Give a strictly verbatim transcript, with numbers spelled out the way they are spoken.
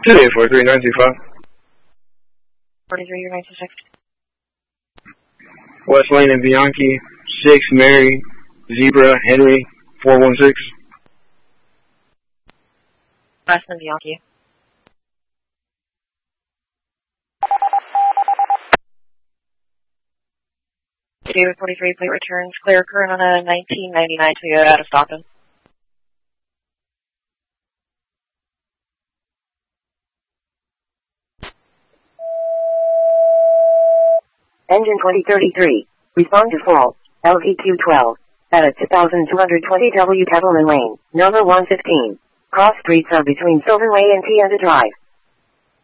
two eight four three nine two five. forty-three, nine two six. West Lane and Bianchi, six Mary, Zebra, Henry, four one six. West and Bianchi. David forty-three, plate returns, clear current on a nineteen ninety-nine Toyota out of Stockton. Engine twenty thirty-three, respond to fault, L V Q twelve, at two thousand two hundred twenty W Kettleman Lane, number one fifteen. Cross streets are between Sylvan Way and Tienda Drive.